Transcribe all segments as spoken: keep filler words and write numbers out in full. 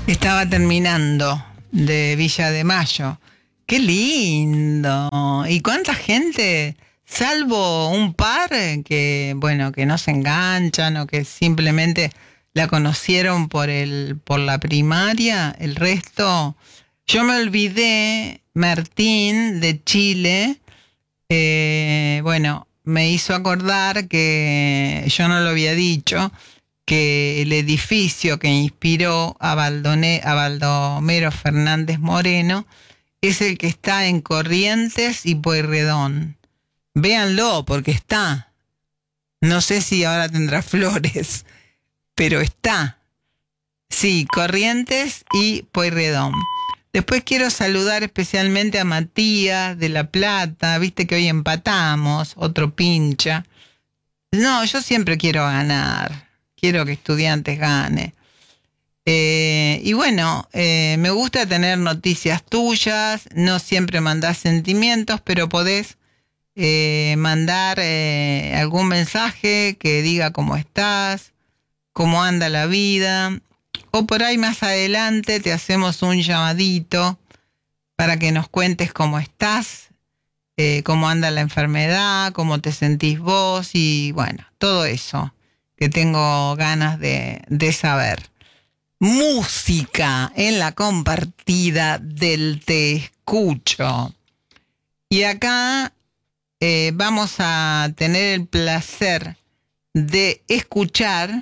Estaba terminando de Villa de Mayo. ¡Qué lindo! ¿Y cuánta gente? Salvo un par que, bueno, que no se enganchan o que simplemente la conocieron por el, por la primaria, el resto. Yo me olvidé, Martín, de Chile, eh, bueno, me hizo acordar que yo no lo había dicho, que el edificio que inspiró a, Baldone, a Baldomero Fernández Moreno es el que está en Corrientes y Pueyrredón. Véanlo, porque está. No sé si ahora tendrá flores, pero está. Sí, Corrientes y Pueyrredón. Después quiero saludar especialmente a Matías de La Plata. Viste que hoy empatamos, otro pincha. No, yo siempre quiero ganar. Quiero que Estudiantes gane. Eh, y bueno, eh, me gusta tener noticias tuyas. No siempre mandás sentimientos, pero podés eh, mandar eh, algún mensaje que diga cómo estás, cómo anda la vida. O por ahí más adelante te hacemos un llamadito para que nos cuentes cómo estás, eh, cómo anda la enfermedad, cómo te sentís vos y bueno, todo eso que tengo ganas de, de saber. Música en la compartida del Te Escucho. Y acá eh, vamos a tener el placer de escuchar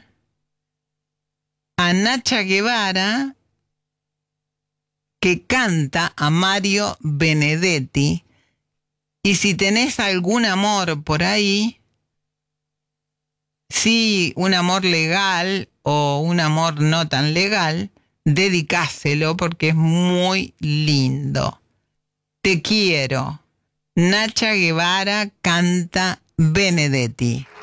a Nacha Guevara, que canta a Mario Benedetti. Y si tenés algún amor por ahí, sí, un amor legal o un amor no tan legal, dedicáselo porque es muy lindo. Te quiero. Nacha Guevara canta Benedetti.